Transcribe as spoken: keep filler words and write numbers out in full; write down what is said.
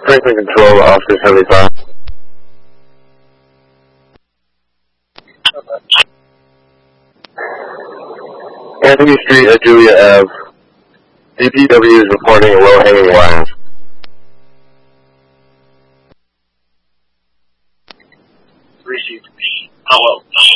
Franklin Control, Oscar seventy-five. Anthony Street at Julia Ave. D P W is reporting a low-hanging wire. Received. Oh, well.